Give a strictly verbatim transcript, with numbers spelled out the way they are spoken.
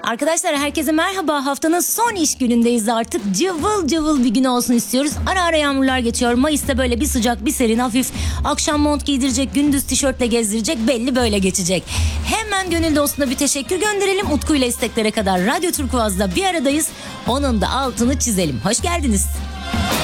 Arkadaşlar herkese merhaba. Haftanın son iş günündeyiz artık. Cıvıl cıvıl bir gün olsun istiyoruz. Ara ara yağmurlar geçiyor. Mayıs'ta böyle bir sıcak bir serin hafif. Akşam mont giydirecek, gündüz tişörtle gezdirecek, belli böyle geçecek. Hemen gönül dostuna bir teşekkür gönderelim. Utku ile isteklere kadar Radyo Turkuaz'da bir aradayız. Onun da altını çizelim. Hoş geldiniz.